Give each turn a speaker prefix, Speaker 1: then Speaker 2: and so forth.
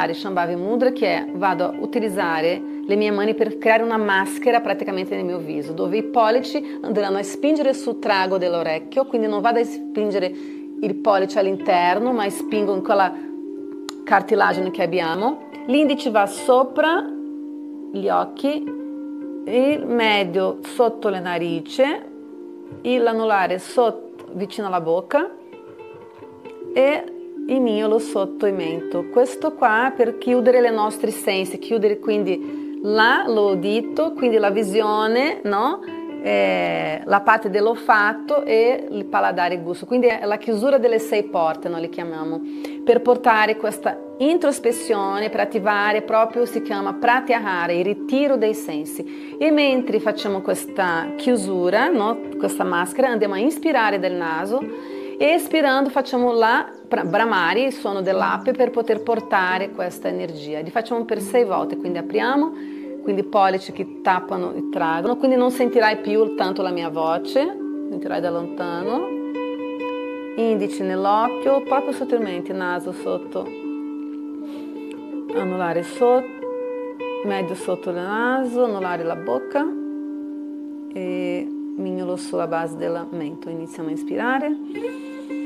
Speaker 1: fare Shambhavi Mudra, che è vado a utilizzare le mie mani per creare una maschera praticamente nel mio viso, dove i pollici andranno a spingere sul trago dell'orecchio, quindi non vado a spingere il pollice all'interno, ma spingo in quella cartilagine che abbiamo. L'indice va sopra gli occhi, il medio sotto le narici, l'anulare sotto, vicino alla bocca e il miolo sotto il mento. Questo qua per chiudere le nostre sensi, chiudere quindi l'udito, quindi la visione, no? La parte dell'olfatto e il paladare e il gusto, quindi è la chiusura delle 6 porte, noi le chiamiamo, per portare questa introspezione, per attivare proprio, si chiama pratyahara, il ritiro dei sensi. E mentre facciamo questa chiusura, no? Questa maschera, andiamo a inspirare dal naso e espirando facciamo la bramari, il suono dell'ape, per poter portare questa energia. Li facciamo per 6 volte, quindi apriamo, quindi pollici che tappano e traggono, quindi non sentirai più tanto la mia voce, sentirai da lontano. Indice nell'occhio, proprio sottilmente, naso sotto, anulare sotto, medio sotto il naso, anulare la bocca e mignolo sulla base del mento. Iniziamo a inspirare.